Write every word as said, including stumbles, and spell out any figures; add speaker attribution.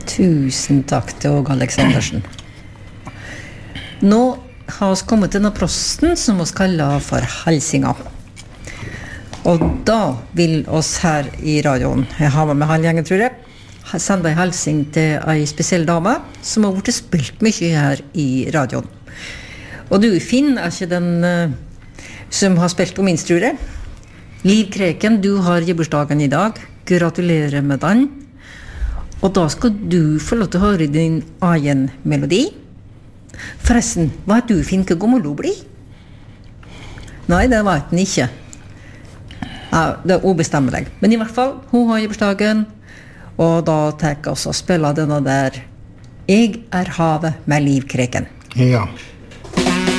Speaker 1: Tusen takk til Åge Aleksandersen. Nå har vi kommet til denne prosten som vi kaller for halsinga. Og da vil oss her i radioen, jeg har med halvgjengen tror jeg, sende en halsing til en spesiell dame som har vært spilt mye her i radioen. Og du, Finn, er ikke den uh, som har spilt på minst, tror jeg. Liv Kreken, du har gebursdagen i dag. Gratulerer med den. Og da skal du få lov til å høre din egen melodi. Forresten, hva er du, Finn, hva gammel du blir? Nei, det vet den ikke. Ja, det er ubestemmelig. Men i hvert fall, hun har gebursdagen, og da tenker jeg også å spille denne der «Jeg er havet med Liv Kreken».
Speaker 2: Ja.